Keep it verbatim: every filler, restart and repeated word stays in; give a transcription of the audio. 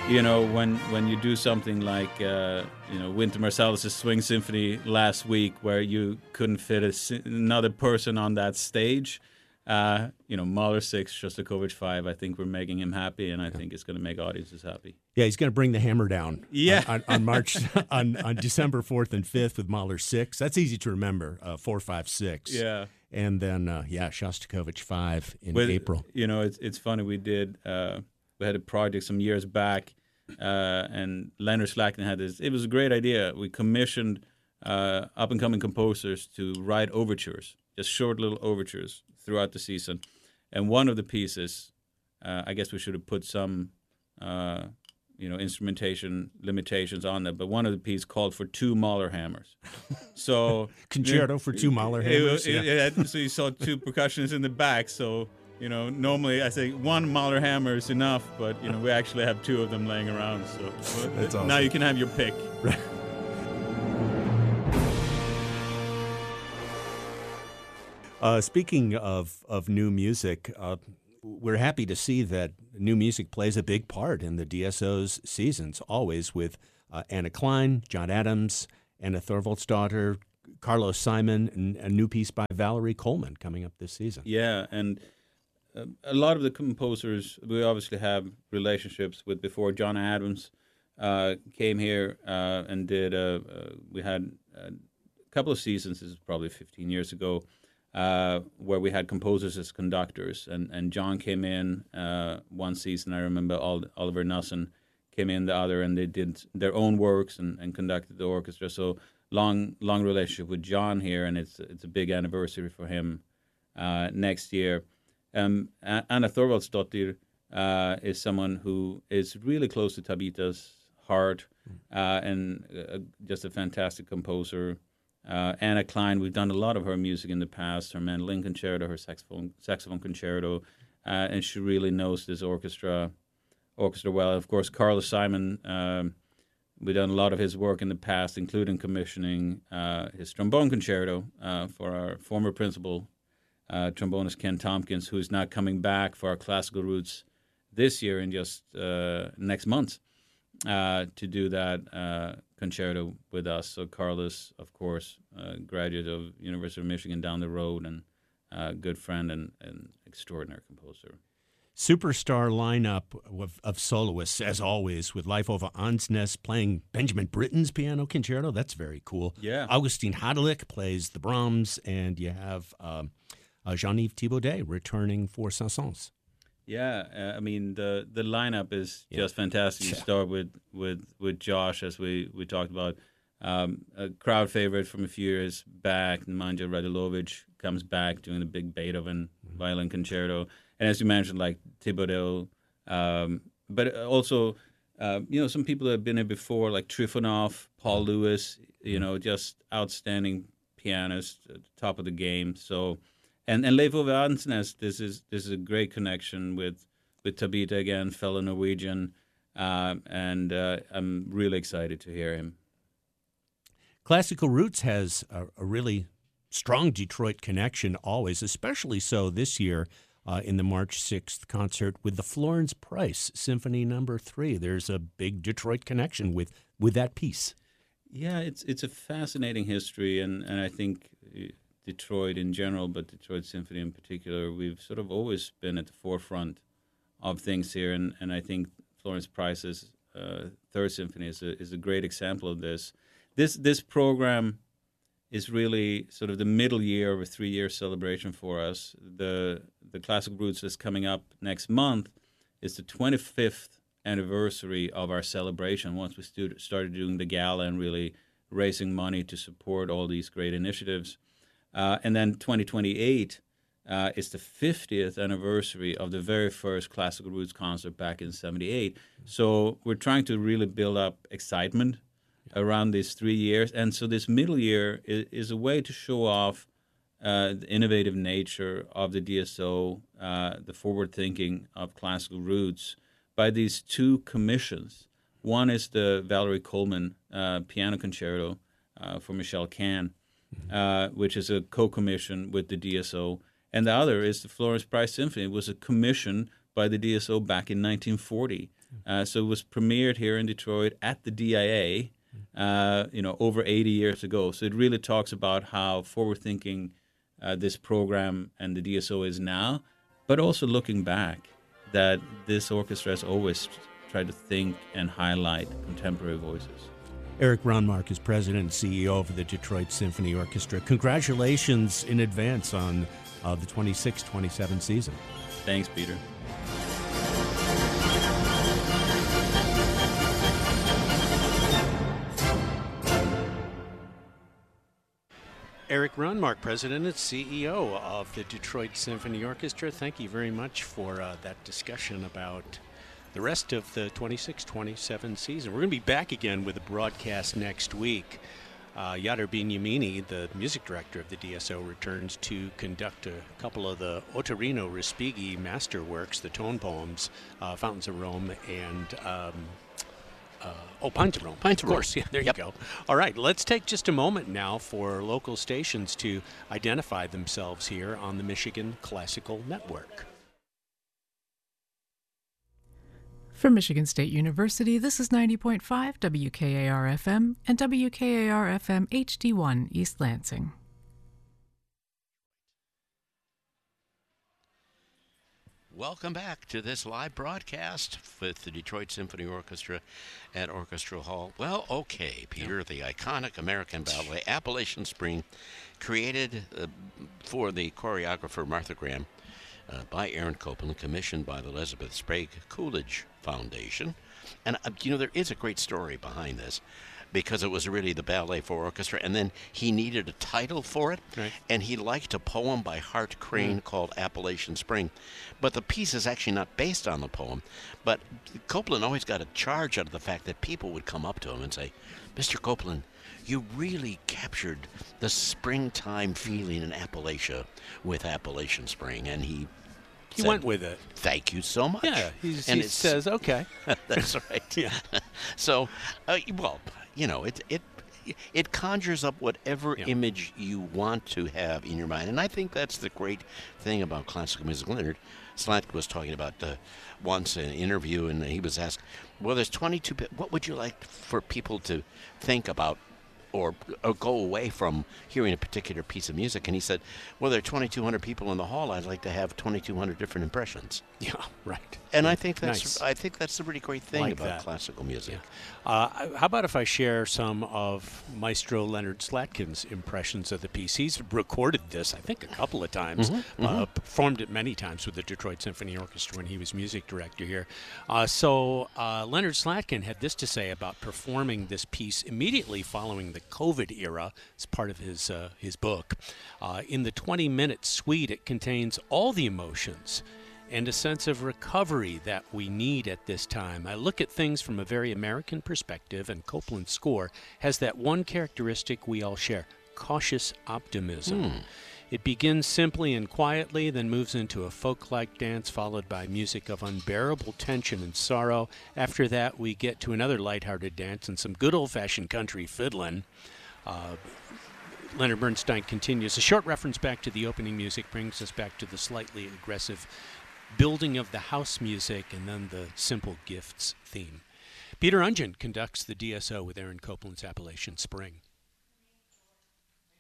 you know, when when you do something like uh, you know Wynton Marsalis' Swing Symphony last week, where you couldn't fit a, si- another person on that stage, uh, you know, Mahler six, Shostakovich five. I think we're making him happy, and I think it's going to make audiences happy. Yeah, he's going to bring the hammer down. Yeah. on, on, on March on, on December fourth and fifth with Mahler six. That's easy to remember. Uh, four, five, six. Yeah. And then uh, yeah, Shostakovich five in With, April. You know, it's it's funny. We did uh, we had a project some years back, uh, and Leonard Slackton had this. It was a great idea. We commissioned uh, up and coming composers to write overtures, just short little overtures throughout the season. And one of the pieces, uh, I guess we should have put some, uh, you know, instrumentation limitations on that. But one of the pieces called for two Mahler hammers. So concerto for two Mahler hammers. It, it, yeah. it, so you saw two percussionists in the back. So you know, normally I say one Mahler hammer is enough, but you know, we actually have two of them laying around. So That's awesome. Now you can have your pick. Right. Uh, speaking of, of new music, uh, we're happy to see that new music plays a big part in the D S O's seasons, always with uh, Anna Klein, John Adams, Anna Thorvaldsdottir, Carlos Simon, and a new piece by Valerie Coleman coming up this season. Yeah, and uh, a lot of the composers we obviously have relationships with before. John Adams uh, came here uh, and did, uh, uh, we had a couple of seasons, this is probably fifteen years ago, Uh, where we had composers as conductors, and, and John came in uh, one season. I remember Ol- Oliver Nussen came in the other, and they did their own works and, and conducted the orchestra. So long, long relationship with John here, and it's it's a big anniversary for him uh, next year. Um, Anna Thorvaldsdottir uh, is someone who is really close to Tabita's heart, uh, and uh, just a fantastic composer. Uh, Anna Klein, we've done a lot of her music in the past, her mandolin concerto, her saxophone saxophone concerto, uh, and she really knows this orchestra orchestra well. Of course, Carlos Simon, um, we've done a lot of his work in the past, including commissioning uh, his trombone concerto uh, for our former principal, uh, trombonist Ken Tompkins, who is now coming back for our classical roots this year in just uh, next month uh, to do that uh, concerto with us. So Carlos, of course, uh, graduate of University of Michigan down the road, and uh, good friend and, and extraordinary composer. Superstar lineup of, of soloists, as always, with Leif Ove Ansnes playing Benjamin Britten's piano concerto. That's very cool. Yeah. Augustin Hadelich plays the Brahms, and you have um, uh, Jean-Yves Thibaudet returning for Saint-Saëns. Yeah, uh, I mean, the the lineup is Yeah. just fantastic. You Yeah. start with, with, with Josh, as we, we talked about. Um, a crowd favorite from a few years back, Nemanja Radulovic, comes back doing the big Beethoven Mm-hmm. violin concerto. And as you mentioned, like Thibaudet, um, but also, uh, you know, some people that have been here before, like Trifonov, Paul Lewis, you know, just outstanding pianists, at the top of the game. So, and and Leif Ove Ansnes, this is this is a great connection with with Tabita again, fellow Norwegian, uh, and uh, I'm really excited to hear him. Classical Roots has a, a really strong Detroit connection always, especially so this year uh, in the March sixth concert with the Florence Price Symphony Number Three. There's a big Detroit connection with with that piece. Yeah, it's it's a fascinating history, and, and I think Detroit in general, but Detroit Symphony in particular, we've sort of always been at the forefront of things here, and, and I think Florence Price's uh, Third Symphony is a, is a great example of this. This this program is really sort of the middle year of a three-year celebration for us. The the Classical Roots that's coming up next month is the twenty-fifth anniversary of our celebration, once we stu- started doing the gala and really raising money to support all these great initiatives. Uh, and then twenty twenty-eight uh, is the fiftieth anniversary of the very first Classical Roots concert back in seventy-eight. So we're trying to really build up excitement around these three years. And so this middle year is, is a way to show off uh, the innovative nature of the D S O, uh, the forward thinking of Classical Roots, by these two commissions. One is the Valerie Coleman uh, piano concerto uh, for Michelle Kahn, uh, which is a co-commission with the D S O. And the other is the Florence Price Symphony. It was a commission by the D S O back in nineteen forty. Uh, so it was premiered here in Detroit at the D I A, uh, you know, over eighty years ago. So it really talks about how forward-thinking uh, this program and the D S O is now, but also looking back, that this orchestra has always tried to think and highlight contemporary voices. Eric Ronmark is president and C E O of the Detroit Symphony Orchestra. Congratulations in advance on uh, the twenty-six twenty-seven season. Thanks, Peter. Eric Ronmark, president and C E O of the Detroit Symphony Orchestra. Thank you very much for uh, that discussion about the rest of the twenty-six twenty-seven season. We're going to be back again with a broadcast next week. Uh, Yadar Bignamini, the music director of the D S O, returns to conduct a couple of the Ottorino Respighi masterworks, the tone poems, uh, Fountains of Rome, and um, uh, oh, Pines of Rome. Pines of Of course, Rome. yeah, there Yep. you go. All right, let's take just a moment now for local stations to identify themselves here on the Michigan Classical Network. From Michigan State University, this is ninety point five W K A R F M and W K A R F M H D one East Lansing. Welcome back to this live broadcast with the Detroit Symphony Orchestra at Orchestra Hall. Well, okay, Peter, the iconic American ballet Appalachian Spring, created uh, for the choreographer Martha Graham uh, by Aaron Copland, commissioned by the Elizabeth Sprague Coolidge Foundation. And, uh, you know, there is a great story behind this, because it was really the ballet for orchestra, and then he needed a title for it, Right. and he liked a poem by Hart Crane called Appalachian Spring. But the piece is actually not based on the poem, but Copland always got a charge out of the fact that people would come up to him and say, Mister Copland, you really captured the springtime feeling in Appalachia with Appalachian Spring. And he He said, went with it. thank you so much. Yeah, he's, and he it's- says, okay. That's right. Yeah. So, uh, well, you know, it it it conjures up whatever Yeah. image you want to have in your mind, and I think that's the great thing about classical music. Leonard Slatkin was talking about uh, once in an interview, and he was asked, "Well, there's twenty-two. Pe- what would you like for people to think about?" Or, or go away from hearing a particular piece of music?" And he said, well, there are twenty-two hundred people in the hall. I'd like to have twenty-two hundred different impressions. Yeah, right. And I think that's Nice. I think that's the really great thing Like about that. classical music. Uh, how about if I share some of Maestro Leonard Slatkin's impressions of the piece? He's recorded this, I think, a couple of times, uh, performed it many times with the Detroit Symphony Orchestra when he was music director here. Uh, so uh, Leonard Slatkin had this to say about performing this piece immediately following the COVID era. It's part of his, uh, his book. Uh, in the twenty-minute suite, it contains all the emotions and a sense of recovery that we need at this time. I look at things from a very American perspective, and Copland's score has that one characteristic we all share, cautious optimism. It begins simply and quietly, then moves into a folk-like dance, followed by music of unbearable tension and sorrow. After that, we get to another lighthearted dance and some good old-fashioned country fiddling. Uh, Leonard Bernstein continues. A short reference back to the opening music brings us back to the slightly aggressive building of the house music and then the simple gifts theme. Peter Ungen conducts the D S O with Aaron Copland's Appalachian Spring.